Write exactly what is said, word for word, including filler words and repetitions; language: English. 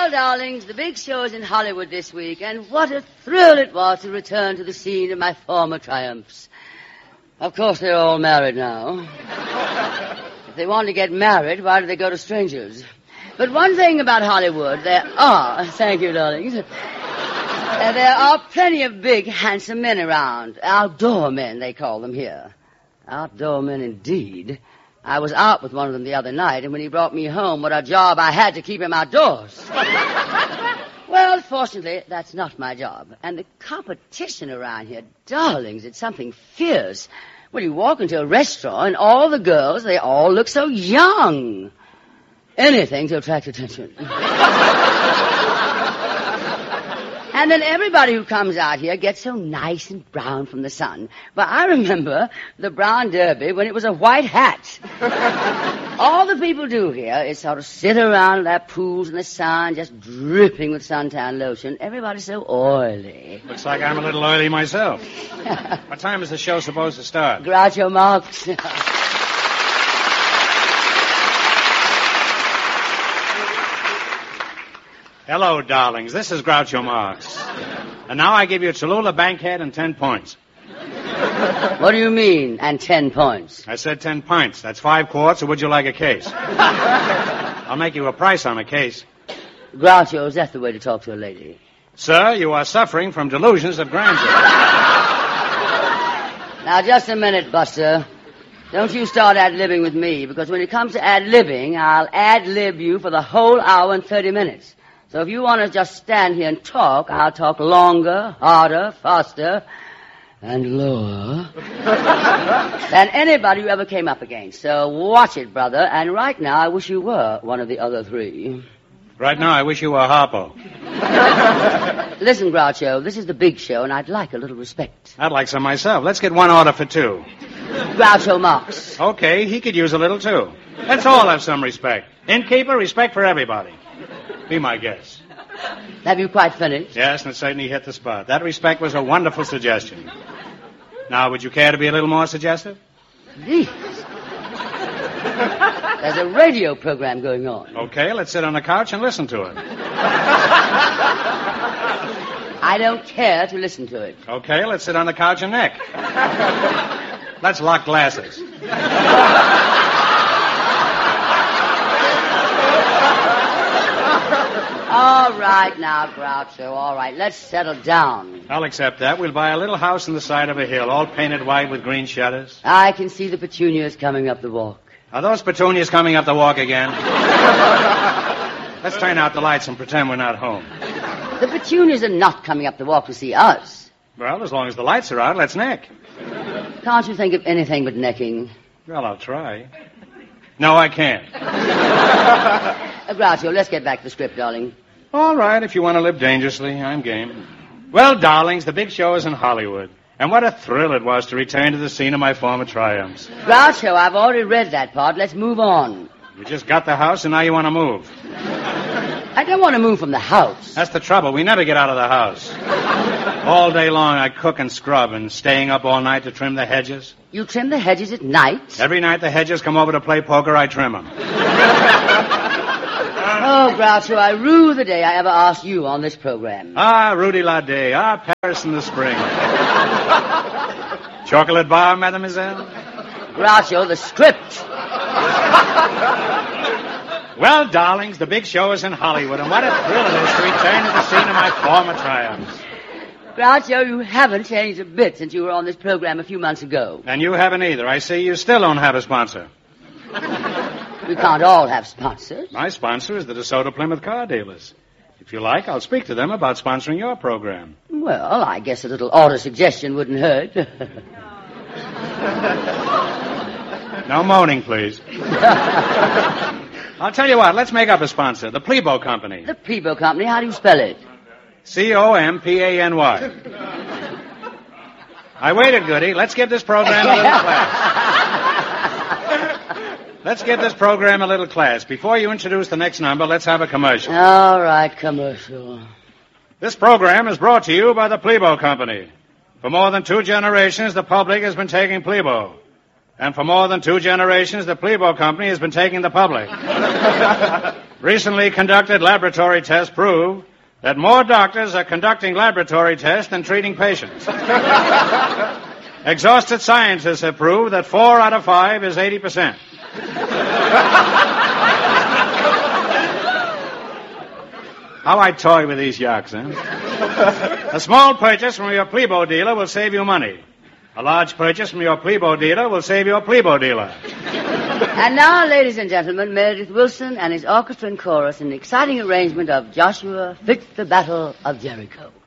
Well, darlings, the big show is in Hollywood this week, and what a thrill it was to return to the scene of my former triumphs. Of course, they're all married now. If they want to get married, why do they go to strangers? But one thing about Hollywood, there are, thank you, darlings, uh, there are plenty of big, handsome men around. Outdoor men, they call them here. Outdoor men, indeed. I was out with one of them the other night, and when he brought me home, what a job I had to keep him outdoors. Well, fortunately, that's not my job. And the competition around here, darlings, it's something fierce. Well, you walk into a restaurant, and all the girls, they all look so young. Anything to attract attention. And then everybody who comes out here gets so nice and brown from the sun. But I remember the brown derby when it was a white hat. All the people do here is sort of sit around their pools in the sun, just dripping with suntan lotion. Everybody's so oily. Looks like I'm a little oily myself. What time is the show supposed to start? Groucho Marx. Hello, darlings. This is Groucho Marx. And now I give you Cholula Bankhead and ten points. What do you mean, and ten points? I said ten pints. That's five quarts, or would you like a case? I'll make you a price on a case. Groucho, is that the way to talk to a lady? Sir, you are suffering from delusions of grandeur. Now, just a minute, Buster. Don't you start ad-libbing with me, because when it comes to ad-libbing, I'll ad-lib you for the whole hour and thirty minutes. So if you want to just stand here and talk, I'll talk longer, harder, faster, and lower than anybody you ever came up against. So watch it, brother. And right now, I wish you were one of the other three. Right now, I wish you were Harpo. Listen, Groucho, this is the big show, and I'd like a little respect. I'd like some myself. Let's get one order for two. Groucho Marx. Okay, he could use a little, too. Let's all have some respect. Innkeeper, respect for everybody. Be my guest. Have you quite finished? Yes, and it certainly hit the spot. That respect was a wonderful suggestion. Now, would you care to be a little more suggestive? Please. There's a radio program going on. Okay, let's sit on the couch and listen to it. I don't care to listen to it. Okay, let's sit on the couch and neck. Let's lock glasses. All right now, Groucho, all right. Let's settle down. I'll accept that. We'll buy a little house on the side of a hill, all painted white with green shutters. I can see the petunias coming up the walk. Are those petunias coming up the walk again? Let's turn out the lights and pretend we're not home. The petunias are not coming up the walk to see us. Well, as long as the lights are out, let's neck. Can't you think of anything but necking? Well, I'll try. No, I can't. Uh, Groucho, let's get back to the script, darling. All right, if you want to live dangerously, I'm game. Well, darlings, the big show is in Hollywood. And what a thrill it was to return to the scene of my former triumphs. Groucho, I've already read that part. Let's move on. You just got the house, and now you want to move. I don't want to move from the house. That's the trouble. We never get out of the house. All day long, I cook and scrub and staying up all night to trim the hedges. You trim the hedges at night? Every night the hedges come over to play poker, I trim them. Oh, Groucho, I rue the day I ever asked you on this program. Ah, Rudy Lade. Ah, Paris in the spring. Chocolate bar, mademoiselle? Groucho, the script. Well, darlings, the big show is in Hollywood, and what a thrill it is to return to the scene of my former triumphs. Groucho, you haven't changed a bit since you were on this program a few months ago. And you haven't either. I see you still don't have a sponsor. We can't all have sponsors. My sponsor is the DeSoto Plymouth Car Dealers. If you like, I'll speak to them about sponsoring your program. Well, I guess a little order suggestion wouldn't hurt. No moaning, please. I'll tell you what, let's make up a sponsor. The Plebo Company. The Plebo Company? How do you spell it? C O M P A N Y. I waited, Goody. Let's give this program a little class. Let's give this program a little class. Before you introduce the next number, let's have a commercial. All right, commercial. This program is brought to you by the Plebo Company. For more than two generations, the public has been taking Plebo. And for more than two generations, the Plebo Company has been taking the public. Recently conducted laboratory tests prove that more doctors are conducting laboratory tests than treating patients. Exhausted scientists have proved that four out of five is eighty percent. How I toy with these yucks, huh? A small purchase from your Plebo dealer will save you money. A large purchase from your Plebo dealer will save your Plebo dealer. And now, ladies and gentlemen, Meredith Wilson and his orchestra and chorus in an exciting arrangement of Joshua Fit the Battle of Jericho.